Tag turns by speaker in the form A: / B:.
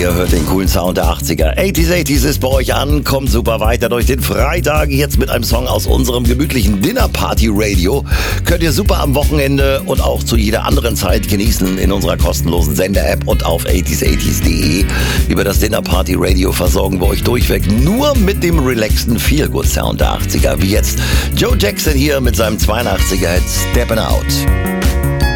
A: Ihr hört den coolen Sound der 80er. 80s ist bei euch an, kommt super weiter durch den Freitag. Jetzt mit einem Song aus unserem gemütlichen Dinner Party Radio. Könnt ihr super am Wochenende und auch zu jeder anderen Zeit genießen in unserer kostenlosen Sender-App und auf 80s80s.de. Über das Dinner Party Radio versorgen wir euch durchweg nur mit dem relaxten Feel-Good Sound der 80er. Wie jetzt Joe Jackson hier mit seinem 82er Hit Steppin' Out.